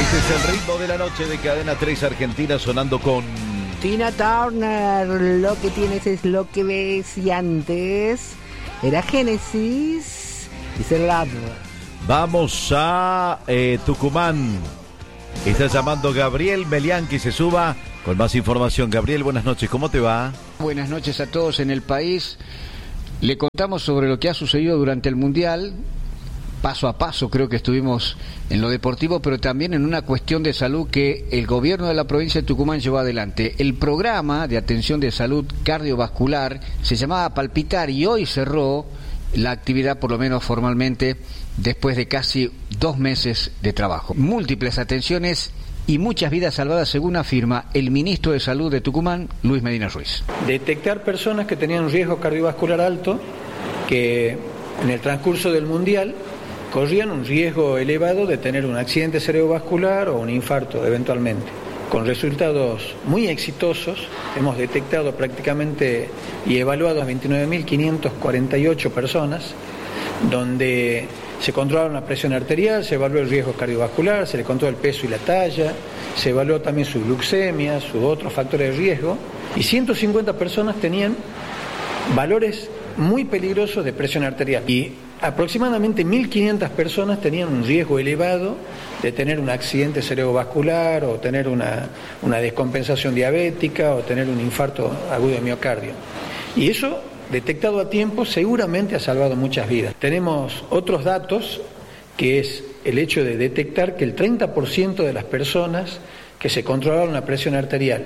Este es el ritmo de la noche de Cadena 3 Argentina, sonando con Tina Turner. Lo que tienes es lo que ves, y antes era Génesis y Ser Love. Vamos a Tucumán. Está llamando Gabriel Melián, que se suba con más información. Gabriel, buenas noches, ¿cómo te va? Buenas noches a todos en el país. Le contamos sobre lo que ha sucedido durante el Mundial. Paso a paso creo que estuvimos en lo deportivo, pero también en una cuestión de salud que el gobierno de la provincia de Tucumán llevó adelante. El programa de atención de salud cardiovascular se llamaba Palpitar y hoy cerró la actividad, por lo menos formalmente, después de casi 2 meses de trabajo. Múltiples atenciones y muchas vidas salvadas, según afirma el ministro de Salud de Tucumán, Luis Medina Ruiz. Detectar personas que tenían un riesgo cardiovascular alto, que en el transcurso del Mundial corrían un riesgo elevado de tener un accidente cerebrovascular o un infarto eventualmente. Con resultados muy exitosos, hemos detectado prácticamente y evaluado a 29.548 personas, donde se controló la presión arterial, se evaluó el riesgo cardiovascular, se le controló el peso y la talla, se evaluó también su glucemia, sus otros factores de riesgo, y 150 personas tenían valores muy peligrosos de presión arterial. Y aproximadamente 1.500 personas tenían un riesgo elevado de tener un accidente cerebrovascular o tener una descompensación diabética o tener un infarto agudo de miocardio. Y eso, detectado a tiempo, seguramente ha salvado muchas vidas. Tenemos otros datos, que es el hecho de detectar que el 30% de las personas que se controlaron la presión arterial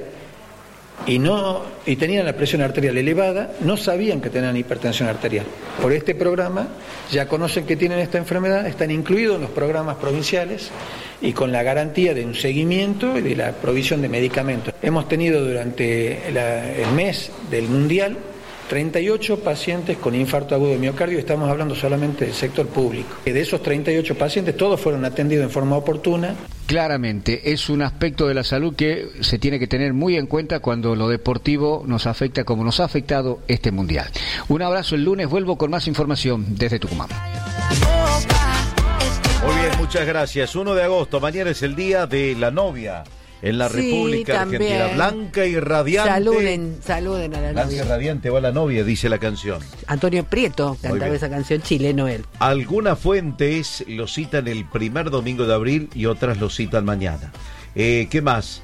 y tenían la presión arterial elevada, no sabían que tenían hipertensión arterial. Por este programa ya conocen que tienen esta enfermedad, están incluidos en los programas provinciales y con la garantía de un seguimiento y de la provisión de medicamentos. Hemos tenido durante el mes del Mundial 38 pacientes con infarto agudo de miocardio, estamos hablando solamente del sector público. De esos 38 pacientes, todos fueron atendidos en forma oportuna. Claramente, es un aspecto de la salud que se tiene que tener muy en cuenta cuando lo deportivo nos afecta como nos ha afectado este Mundial. Un abrazo, el lunes vuelvo con más información desde Tucumán. Muy bien, muchas gracias. 1 de agosto, mañana es el día de la novia en la República Argentina. Blanca y radiante. Saluden a la novia. Blanca y radiante va la novia, dice la canción. Antonio Prieto cantaba esa canción, chileno él. Algunas fuentes lo citan el primer domingo de abril y otras lo citan mañana. ¿Qué más?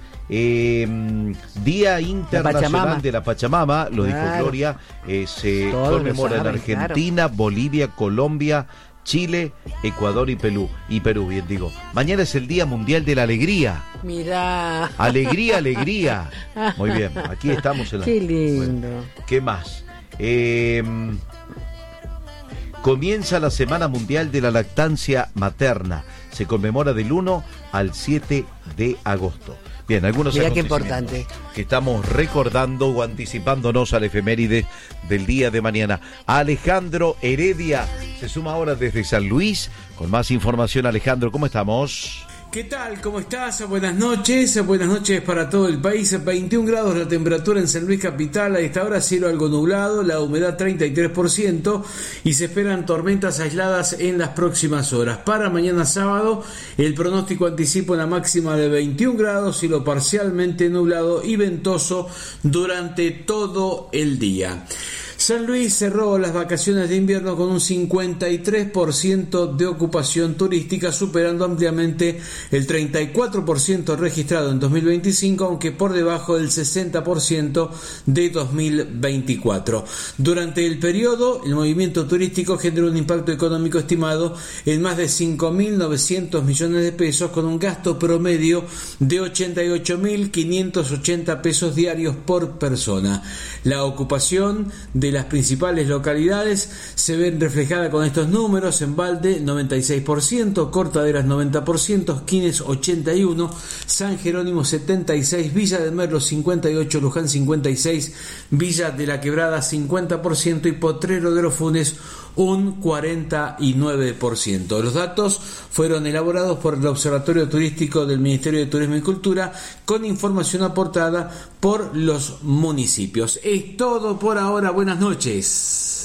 Día Internacional de la Pachamama, lo dijo Gloria, se conmemora en Argentina, Bolivia, Colombia, Chile, Ecuador y Perú, bien digo. Mañana es el Día Mundial de la Alegría. Mirá. Alegría, alegría. Muy bien, aquí estamos en la... Qué lindo. Bueno, ¿qué más? Comienza la Semana Mundial de la Lactancia Materna. Se conmemora del 1 al 7 de agosto. Bien, algunos acontecimientos que estamos recordando o anticipándonos al efeméride del día de mañana. Alejandro Heredia se suma ahora desde San Luis con más información. Alejandro, ¿cómo estamos? ¿Qué tal? ¿Cómo estás? Buenas noches para todo el país. 21 grados la temperatura en San Luis Capital. A esta hora cielo algo nublado, la humedad 33% y se esperan tormentas aisladas en las próximas horas. Para mañana sábado, el pronóstico anticipa una máxima de 21 grados, cielo parcialmente nublado y ventoso durante todo el día. San Luis cerró las vacaciones de invierno con un 53% de ocupación turística, superando ampliamente el 34% registrado en 2025, aunque por debajo del 60% de 2024. Durante el periodo, el movimiento turístico generó un impacto económico estimado en más de 5.900 millones de pesos, con un gasto promedio de 88.580 pesos diarios por persona. La ocupación de las principales localidades se ven reflejada con estos números: en Balde 96%, Cortaderas 90%, Quines 81%, San Jerónimo 76%, Villa de Merlo 58%, Luján 56%, Villa de la Quebrada 50% y Potrero de los Funes un 49%. Los datos fueron elaborados por el Observatorio Turístico del Ministerio de Turismo y Cultura, con información aportada por los municipios. Es todo por ahora. Buenas noches.